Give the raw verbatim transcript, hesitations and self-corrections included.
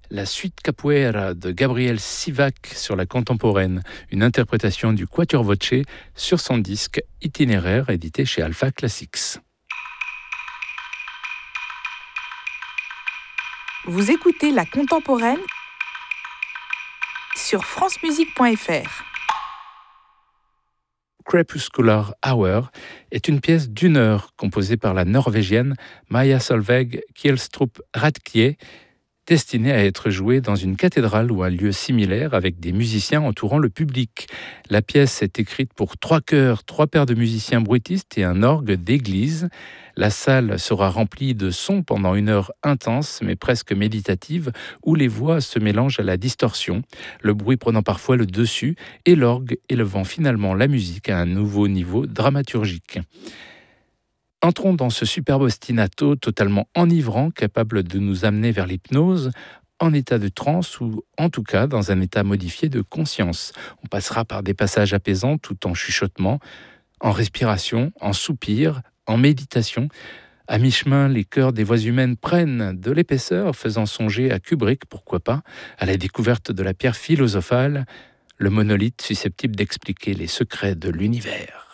la suite Capoeira de Gabriel Sivac sur la contemporaine, une interprétation du Quatuor Voce sur son disque Itinéraire édité chez Alpha Classics. Vous écoutez La Contemporaine sur francemusique point f r. Crepuscular Hour est une pièce d'une heure composée par la norvégienne Maja Solveig Kjelstrup Radkie, destinée à être jouée dans une cathédrale ou un lieu similaire avec des musiciens entourant le public. La pièce est écrite pour trois chœurs, trois paires de musiciens bruitistes et un orgue d'église. La salle sera remplie de sons pendant une heure intense, mais presque méditative, où les voix se mélangent à la distorsion, le bruit prenant parfois le dessus et l'orgue élevant finalement la musique à un nouveau niveau dramaturgique. Entrons dans ce superbe ostinato totalement enivrant, capable de nous amener vers l'hypnose, en état de transe ou en tout cas dans un état modifié de conscience. On passera par des passages apaisants tout en chuchotement, en respiration, en soupir, en méditation. À mi-chemin, les chœurs des voix humaines prennent de l'épaisseur, faisant songer à Kubrick, pourquoi pas, à la découverte de la pierre philosophale, le monolithe susceptible d'expliquer les secrets de l'univers.